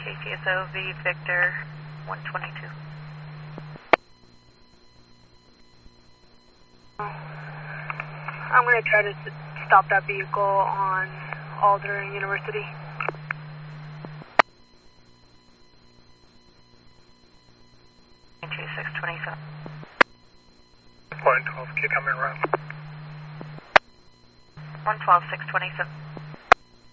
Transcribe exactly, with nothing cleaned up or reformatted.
K T S O V Victor one twenty-two. I'm going to try to stop that vehicle on Alder and University. two six twenty-seven. one twelve, keep coming around. one twelve, six twenty-seven.